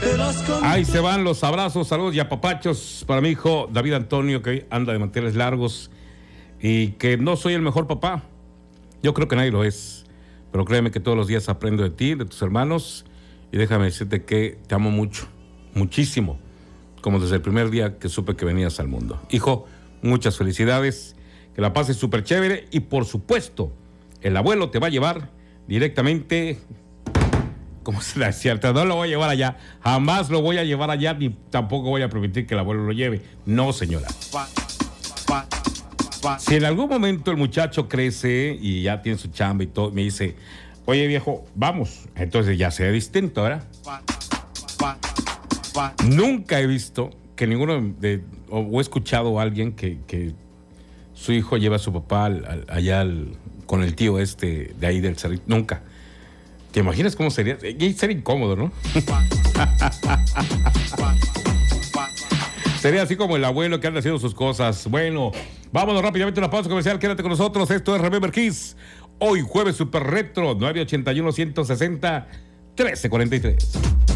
Ahí se van los abrazos, saludos y apapachos para mi hijo David Antonio, que anda de manteles largos y que no soy el mejor papá. Yo creo que nadie lo es, pero créeme que todos los días aprendo de ti, de tus hermanos, y déjame decirte que te amo mucho, muchísimo, como desde el primer día que supe que venías al mundo. Hijo, muchas felicidades, que la pases súper chévere y por supuesto, el abuelo te va a llevar directamente, como se la cierta, no lo voy a llevar allá, jamás lo voy a llevar allá, ni tampoco voy a permitir que el abuelo lo lleve. No, señora. Si en algún momento el muchacho crece y ya tiene su chamba y todo, me dice, oye viejo, vamos, entonces ya sea distinto, ¿verdad? Nunca he visto que o he escuchado a alguien que su hijo lleva a su papá allá con el tío de ahí del cerrito. Nunca. ¿Te imaginas cómo sería? Sería incómodo, ¿no? Sería así como el abuelo que anda haciendo sus cosas. Bueno, vámonos rápidamente a una pausa comercial. Quédate con nosotros. Esto es Remember Kiss. Hoy jueves super retro, 981-160-1343.